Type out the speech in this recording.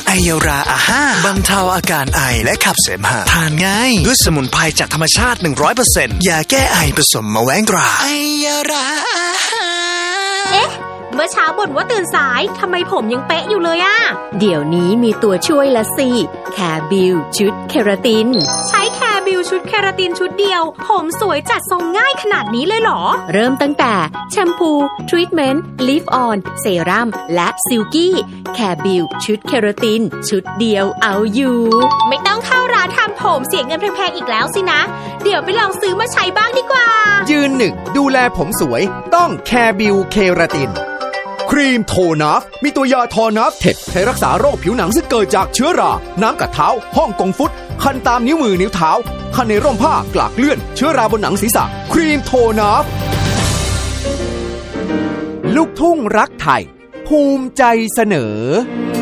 ไอยาราอาห้าบรรเทาอาการไอและขับเสมหะทานง่ายด้วยสมุนไพรจากธรรมชาติ 100% ยาแก้ไอผสมมะแว้งตราไอยาราอาห้าเมื่อเช้าบ่นว่าตื่นสายทำไมผมยังเป๊ะอยู่เลยอะเดี๋ยวนี้มีตัวช่วยละสิแคร์บิวชุดเคราตินใช้แคร์บิวชุดเคราตินชุดเดียวผมสวยจัดทรงง่ายขนาดนี้เลยเหรอเริ่มตั้งแต่แชมพูทรีทเมนต์ลิฟออนเซรั่มและซิลกี้แคร์บิวชุดเคราตินชุดเดียวเอาอยู่ไม่ต้องเข้าร้านทำผมเสียเงินแพงๆอีกแล้วสินะเดี๋ยวไปลองซื้อมาใช้บ้างดีกว่ายืนหนึ่งดูแลผมสวยต้องแคร์บิวเคราตินครีมโทนัฟมีตัวยาทอนัฟเท็ดใช้รักษาโรคผิวหนังซึ่งเกิดจากเชื้อราน้ำกัดเท้าฮ่องกงฟุตคันตามนิ้วมือนิ้วเท้าคันในร่มผ้ากลากเลื่อนเชื้อราบนหนังศีรษะครีมโทนัฟลูกทุ่งรักไทยภูมิใจเสนอ